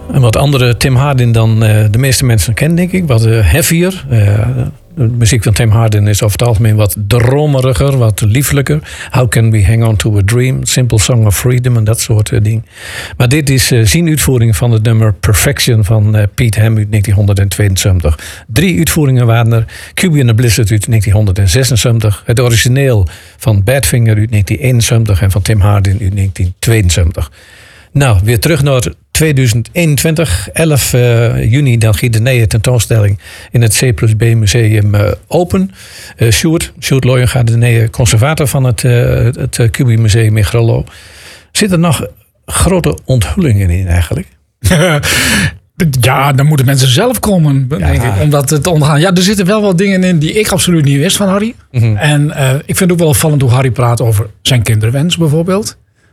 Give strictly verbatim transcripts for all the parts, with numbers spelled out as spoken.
Een wat andere Tim Hardin dan uh, de meeste mensen kennen, denk ik. Wat uh, heavier. Uh, de muziek van Tim Hardin is over het algemeen wat dromeriger, wat lieflijker. How Can We Hang On To A Dream? Simple Song of Freedom en dat soort uh, dingen. Maar dit is uh, zijn uitvoering van het nummer Perfection van uh, Pete Ham uit negentien tweeënzeventig. Drie uitvoeringen waren er. Q B and the Blizzard uit negentien zesenzeventig. Het origineel van Badfinger uit negentien eenenzeventig en van Tim Hardin uit negentien tweeënzeventig. Nou, weer terug naar tweeduizend eenentwintig. elf uh, juni, dan gaat de nieuwe tentoonstelling in het C plus B Museum uh, open. Uh, Sjoerd, Sjoerd Looyen gaat de nieuwe conservator van het, uh, het Q B Museum in Grollo. Zitten er nog grote onthullingen in eigenlijk? Ja, dan moeten mensen zelf komen, denk ja. ik, om dat te ondergaan. Ja, er zitten wel wat dingen in die ik absoluut niet wist van Harry. Mm-hmm. En uh, ik vind het ook wel opvallend hoe Harry praat over zijn kinderwens bijvoorbeeld.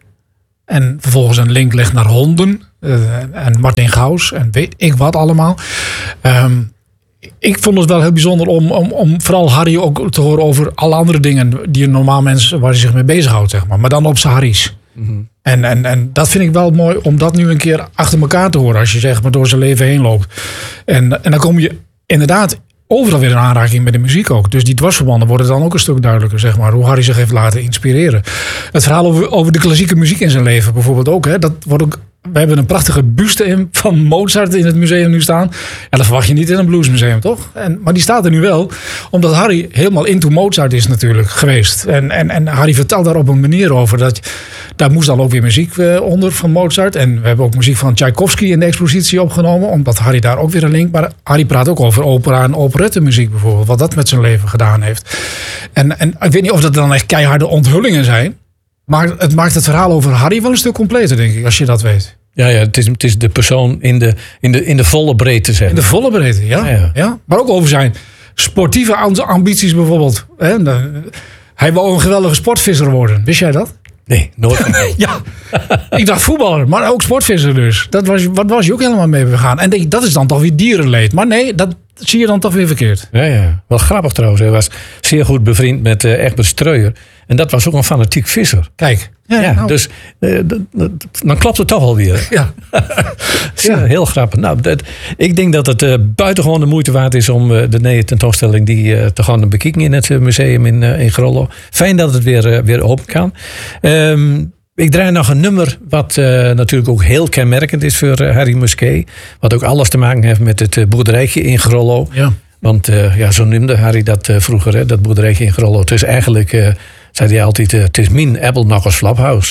En vervolgens een link legt naar honden. Uh, en Martin Gauws. En weet ik wat allemaal. Um, ik vond het wel heel bijzonder om, om, om vooral Harry ook te horen over alle andere dingen die een normaal mens waar hij zich mee bezighoudt, zeg maar. Maar dan op zijn Harry's. Mm-hmm. En, en, en dat vind ik wel mooi om dat nu een keer achter elkaar te horen. Als je zeg maar door zijn leven heen loopt. En, en dan kom je inderdaad overal weer in aanraking met de muziek ook. Dus die dwarsverbanden worden dan ook een stuk duidelijker, zeg maar. Hoe Harry zich heeft laten inspireren. Het verhaal over, over de klassieke muziek in zijn leven bijvoorbeeld ook. Hè, dat wordt ook. We hebben een prachtige buste in van Mozart in het museum nu staan. Ja, dat verwacht je niet in een bluesmuseum, toch? En, maar die staat er nu wel. Omdat Harry helemaal into Mozart is natuurlijk geweest. En, en, en Harry vertelt daar op een manier over. Dat, daar moest dan ook weer muziek uh, onder van Mozart. En we hebben ook muziek van Tchaikovsky in de expositie opgenomen. Omdat Harry daar ook weer een link. Maar Harry praat ook over opera en operettemuziek bijvoorbeeld. Wat dat met zijn leven gedaan heeft. En, en ik weet niet of dat dan echt keiharde onthullingen zijn. Maar het maakt het verhaal over Harry wel een stuk completer, denk ik, als je dat weet. Ja, ja het, is, het is de persoon in de, in de, in de volle breedte, zeg. In de volle breedte, ja. Ja, ja. ja. Maar ook over zijn sportieve ambities bijvoorbeeld. Hè? Hij wou een geweldige sportvisser worden. Wist jij dat? Nee, nooit. Ja, ik dacht voetballer, maar ook sportvisser dus. Dat was, wat was je ook helemaal mee begaan. En denk, dat is dan toch weer dierenleed. Maar nee, dat zie je dan toch weer verkeerd. Ja, ja. Wel grappig trouwens. Hij was zeer goed bevriend met uh, Egbert Streuer. En dat was ook een fanatiek visser. Kijk. Ja, ja nou. Dus uh, d- d- dan klopt het toch alweer. Ja. ja. Heel grappig. Nou, dat, ik denk dat het uh, buitengewoon de moeite waard is om uh, de nieuwe tentoonstelling die uh, te gaan bekijken in het uh, museum in, uh, in Grollo. Fijn dat het weer, uh, weer open kan. Um, Ik draai nog een nummer wat uh, natuurlijk ook heel kenmerkend is voor uh, Harry Musquet. Wat ook alles te maken heeft met het uh, boerderijtje in Grollo. Ja. Want uh, ja, zo noemde Harry dat uh, vroeger, hè, dat boerderijtje in Grollo. Het is eigenlijk, uh, zei hij altijd, uh, het is mijn Appelnokkers Flaphouse.